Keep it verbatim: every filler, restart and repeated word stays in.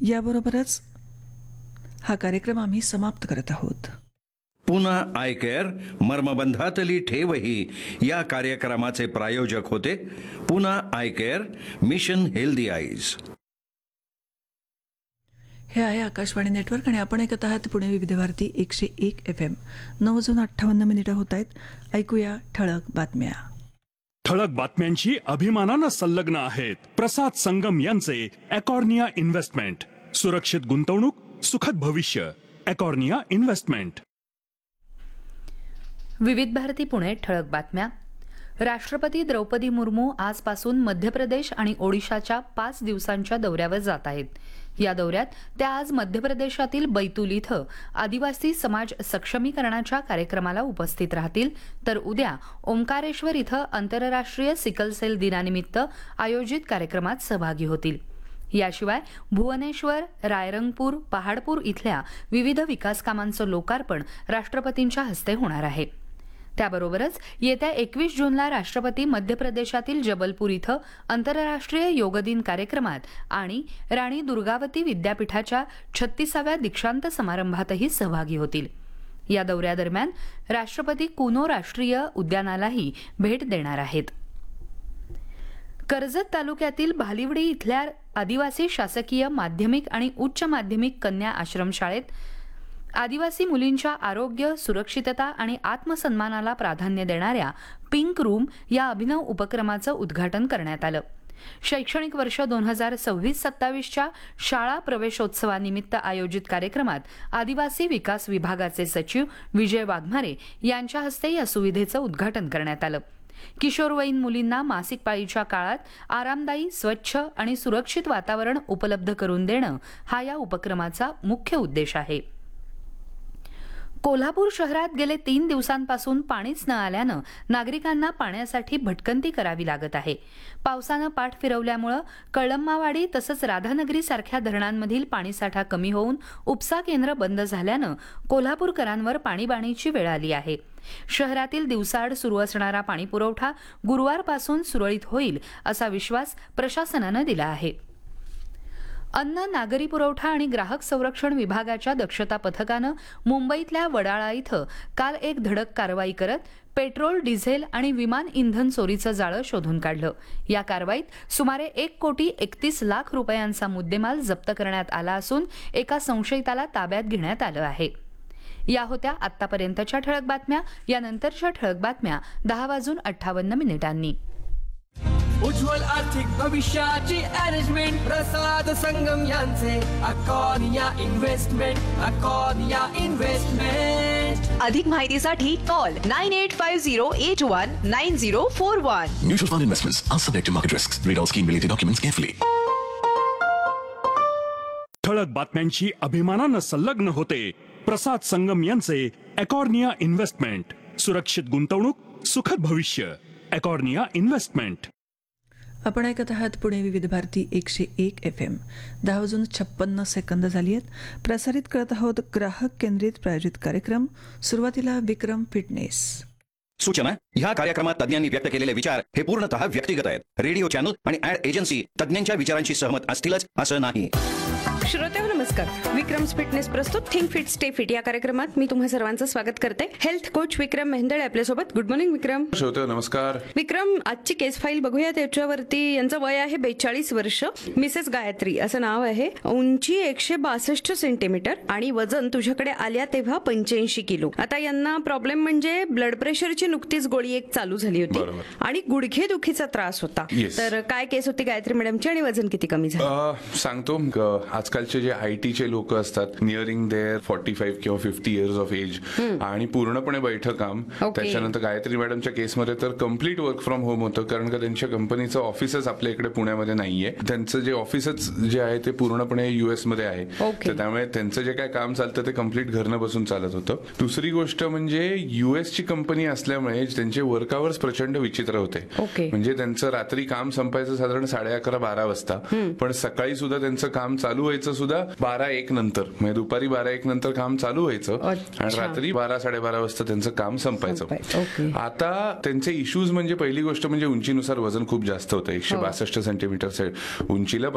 याबरोबरच हा कार्यक्रम आम्ही समाप्त करत आहोत. पुन्हा आय केअर मर्मबंधातली ठेवही या कार्यक्रमाचे प्रायोजक होते. पुन्हा I care, mission healthy eyes. हे आहे आकाशवाणी नेटवर्क आणि आपण ऐकत आहात पुणे विविध भारती एकशे एक एफ एम. नऊ वाजून अठ्ठावन्न मिनिटं होत आहेत. ऐकूया ठळक बातम्या. ठळक बातम्यांशी अभिमानानं संलग्न आहेत प्रसाद संगम यांचे एकॉर्निया इन्व्हेस्टमेंट. सुरक्षित गुंतवणूक, सुखद भविष्य. एकॉर्निया इन्व्हेस्टमेंट. विविध भारती पुणे ठळक बातम्या. राष्ट्रपती द्रौपदी मुर्मू आजपासून मध्य प्रदेश आणि ओडिशाच्या पाच दिवसांच्या दौऱ्यावर जात आहेत. या दौऱ्यात त्या आज मध्य प्रदेशातील बैतूल इथं आदिवासी समाज सक्षमीकरणाच्या कार्यक्रमाला उपस्थित राहतील, तर उद्या ओंकारेश्वर इथं आंतरराष्ट्रीय सिकलसेल दिनानिमित्त आयोजित कार्यक्रमात सहभागी होतील. याशिवाय भुवनेश्वर, रायरंगपूर, पहाडपूर इथल्या विविध विकास कामांचं लोकार्पण राष्ट्रपतींच्या हस्ते होणार आहे. त्याबरोबरच येत्या एकवीस जूनला राष्ट्रपती मध्य प्रदेशातील जबलपूर इथं आंतरराष्ट्रीय योग दिन कार्यक्रमात आणि राणी दुर्गावती विद्यापीठाच्या छत्तीसाव्या दीक्षांत समारंभातही सहभागी होतील. या दौऱ्यादरम्यान राष्ट्रपती कुनो राष्ट्रीय उद्यानालाही भेट देणार आहेत. कर्जत तालुक्यातील भालिवडी इथल्या आदिवासी शासकीय माध्यमिक आणि उच्च माध्यमिक कन्या आश्रमशाळेत आदिवासी मुलींच्या आरोग्य, सुरक्षितता आणि आत्मसन्मानाला प्राधान्य देणाऱ्या पिंक रूम या अभिनव उपक्रमाचं उद्घाटन करण्यात आलं. शैक्षणिक वर्ष दोन हजार सव्वीस सत्तावीसच्या शाळा प्रवेशोत्सवानिमित्त आयोजित कार्यक्रमात आदिवासी विकास विभागाचे सचिव विजय वाघमारे यांच्या हस्ते या सुविधेचं उद्घाटन करण्यात आलं. किशोरवयीन मुलींना मासिक पाळीच्या काळात आरामदायी, स्वच्छ आणि सुरक्षित वातावरण उपलब्ध करून देणं हा या उपक्रमाचा मुख्य उद्देश आहे. कोल्हापूर शहरात गेले तीन दिवसांपासून पाणीच न आल्यानं नागरिकांना पाण्यासाठी भटकंती करावी लागत आहे. पावसानं पाठ फिरवल्यामुळे कळंबावाडी तसंच राधानगरी सारख्या धरणांमधील पाणीसाठा कमी होऊन उपसा केंद्र बंद झाल्यानं कोल्हापूरकरांवर पाणीबाणीची वेळ आली आहे. शहरातील दिवसाआड सुरू असणारा पाणीपुरवठा गुरुवारपासून सुरळीत होईल असा विश्वास प्रशासनानं दिला आहे. अन्न, नागरी पुरवठा आणि ग्राहक संरक्षण विभागाच्या दक्षता पथकानं मुंबईतल्या वडाळा इथं काल एक धडक कारवाई करत पेट्रोल, डिझेल आणि विमान इंधन चोरीचं जाळं शोधून काढलं. या कारवाईत सुमारे एक कोटी एकतीस लाख रुपयांचा मुद्देमाल जप्त करण्यात आला असून एका संशयिताला ताब्यात घेण्यात आलं आहे. या होत्या आतापर्यंतच्या ठळक बातम्या. यानंतरच्या ठळक बातम्या दहा वाजून अठ्ठावन्न मिनिटांनी. उज्ज्वल आर्थिक भविष्याची अरेंजमेंट प्रसाद संगम यांचे एकॉर्निया इन्व्हेस्टमेंट. एकॉर्निया इन्व्हेस्टमेंट. अधिक माहितीसाठी call nine eight five zero eight one nine zero four one. Mutual fund investments are subject to market risks. Read all scheme related documents carefully. ठळक बातम्यांशी अभिमानानं संलग्न होते प्रसाद संगम यांचे एकॉर्निया इन्व्हेस्टमेंट. सुरक्षित गुंतवणूक, सुखद भविष्य. एकॉर्निया इन्व्हेस्टमेंट. आपण ऐकत आहात पुणे विविध भारती एकशे एक एफ एम. दहा वाजून छप्पन्न सेकंद झाली आहेत. प्रसारित करत आहोत ग्राहक केंद्रित प्रायोजित कार्यक्रम. सुरुवातीला विक्रम फिटनेस. सूचना: ह्या कार्यक्रमात तज्ञांनी व्यक्त केलेले विचार हे पूर्णतः व्यक्तिगत आहेत. रेडिओ चॅनल आणि ऍड एजन्सी तज्ञांच्या विचारांशी सहमत असतीलच असं नाही. श्रोतेहो नमस्कार. विक्रम्स फिटनेस प्रस्तुत थिंक फिट स्टे फिट या कार्यक्रमात मी तुम्हा सर्वांचं स्वागत करते. हेल्थ कोच विक्रम मेहंदळे आपल्यासोबत. गुड मॉर्निंग विक्रम. श्रोतेहो नमस्कार. विक्रम, आजची केस फाईल बघूया. त्याच्यावरती यांचं वय आहे बेचाळीस वर्ष. मिसेस गायत्री असं नाव आहे. उंची एकशे बासष्ट सेंटीमीटर आणि वजन तुझ्याकडे आल्या तेव्हा पंच्याऐंशी किलो. आता यांना प्रॉब्लेम म्हणजे ब्लड प्रेशरची नुकतीच गोळी एक चालू झाली होती आणि गुडघे दुखीचा त्रास होता. तर काय केस होती गायत्री मॅडमची आणि वजन किती कमी झालं सांगतो. आजकालचे जे आय टीचे लोक असतात नियरिंग देअर फोर्टी फाईव्ह किंवा फिफ्टी इयर्स ऑफ एज आणि पूर्णपणे बैठं काम. त्याच्यानंतर गायत्री मॅडमच्या केसमध्ये तर कम्प्लीट वर्क फ्रॉम होम होतं, कारण का त्यांच्या कंपनीचं ऑफिसच आपल्या इकडे पुण्यामध्ये नाहीये. त्यांचं जे ऑफिसच जे आहे ते पूर्णपणे युएस मध्ये आहे. तर त्यामुळे त्यांचं जे काय काम चालतं ते कम्प्लीट घरनं बसून चालत होतं. दुसरी गोष्ट म्हणजे युएसची कंपनी असल्यामुळे त्यांचे वर्क आवर्स प्रचंड विचित्र होते. म्हणजे त्यांचं रात्री काम संपायचं साधारण साडे अकरा बारा वाजता, पण सकाळी सुद्धा त्यांचं काम चालू व्हायचं सुद्धा बारा एक नंतर. म्हणजे दुपारी बारा एक नंतर काम चालू व्हायचं आणि रात्री बारा साडेबारा वाजता त्यांचं काम संपायचं. आता त्यांचे इश्यूज म्हणजे पहिली गोष्ट म्हणजे उंचीनुसार वजन खूप जास्त होतं. एकशे बासष्ट सेंटीमीटर उंचीला